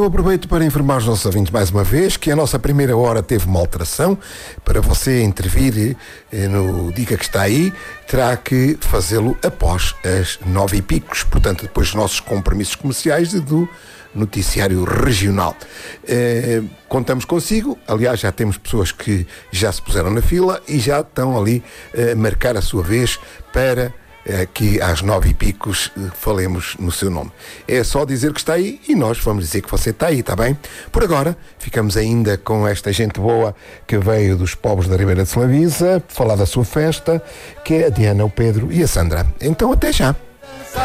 eu aproveito para informar os nossos ouvintes mais uma vez que a nossa primeira hora teve uma alteração. Para você intervir no Dica que está aí, terá que fazê-lo após as 9h, portanto, depois dos nossos compromissos comerciais e do noticiário regional. Contamos consigo, aliás, já temos pessoas que já se puseram na fila e já estão ali a marcar a sua vez para que às 9h falemos no seu nome. É só dizer que está aí e nós vamos dizer que você está aí, está bem? Por agora, ficamos ainda com esta gente boa que veio dos povos da Ribeira de Slavisa, falar da sua festa, que é a Diana, o Pedro e a Sandra. Então, até já!